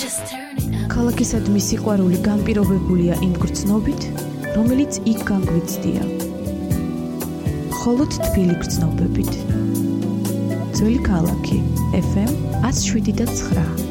ქალაქისადმი სიყვარული განპირობებულია იმ გრძნობით, რომელიც იქ განგვიცდია. მხოლოდ თბილი გრძნობებით. ძველი ქალაქი FM 107.9